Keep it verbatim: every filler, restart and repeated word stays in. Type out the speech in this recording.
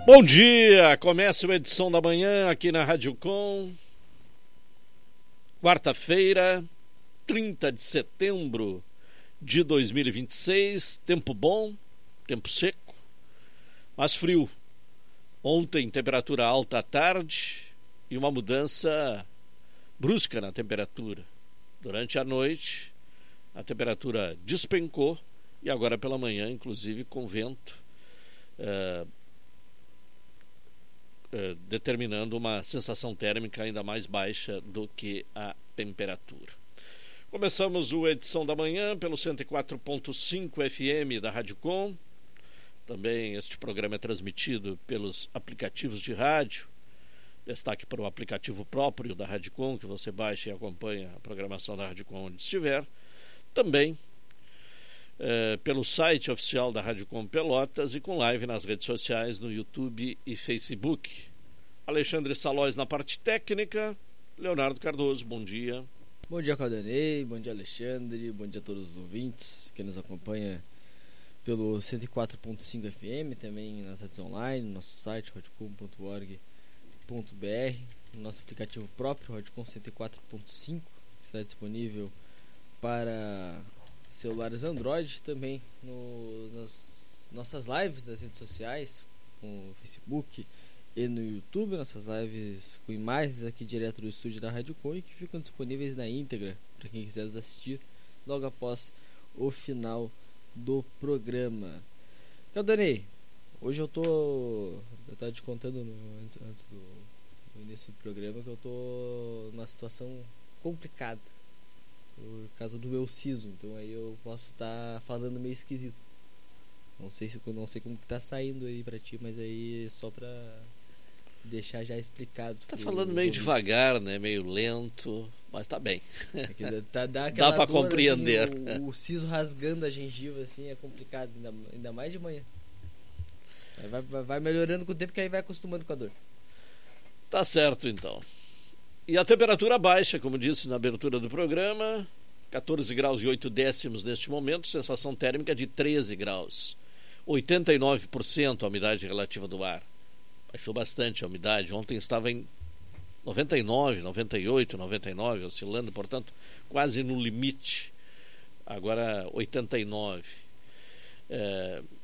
Bom dia, começa a edição da manhã aqui na Rádio Com. Quarta-feira, trinta de setembro de dois mil e vinte e seis. Tempo bom, tempo seco, mas frio. Ontem, temperatura alta à tarde e uma mudança brusca na temperatura. Durante a noite, a temperatura despencou e agora pela manhã, inclusive, com vento. É, é, determinando uma sensação térmica ainda mais baixa do que a temperatura. Começamos a edição da manhã pelo cento e quatro ponto cinco F M da Rádio Com. Também este programa é transmitido pelos aplicativos de rádio. Destaque para o aplicativo próprio da Rádio Com, que você baixa e acompanha a programação da Rádio Com onde estiver. Também É, pelo site oficial da Rádio Com Pelotas e com live nas redes sociais, no YouTube e Facebook. Alexandre Salóis na parte técnica. Leonardo Cardoso, bom dia. Bom dia, Caldanei, bom dia, Alexandre, bom dia a todos os ouvintes que nos acompanham pelo cento e quatro ponto cinco F M, também nas redes online, no nosso site radiocom ponto org ponto b r, no nosso aplicativo próprio, Radiocom cento e quatro ponto cinco, que está disponível para celulares Android, também no, nas nossas lives das redes sociais, no Facebook e no YouTube, nossas lives com imagens aqui direto do estúdio da Rádio Com e que ficam disponíveis na íntegra para quem quiser nos assistir logo após o final do programa. Caldanei, hoje eu tô eu tava te contando no, antes do no início do programa que eu tô numa situação complicada por causa do meu siso, então aí eu posso estar tá falando meio esquisito. Não sei se não sei como que tá saindo aí pra ti, mas aí só pra deixar já explicado. Tá falando meio devagar, né? Meio lento, mas tá bem. É que tá, dá dá pra dor, compreender. Assim, o, o siso rasgando a gengiva assim é complicado, ainda, ainda mais de manhã. Vai, vai, vai melhorando com o tempo que aí vai acostumando com a dor. Tá certo então. E a temperatura baixa, como disse na abertura do programa, catorze graus e oito décimos neste momento, sensação térmica de treze graus. oitenta e nove por cento a umidade relativa do ar. Baixou bastante a umidade. Ontem estava em noventa e nove, noventa e oito, noventa e nove, oscilando, portanto, quase no limite. Agora oitenta e nove. É...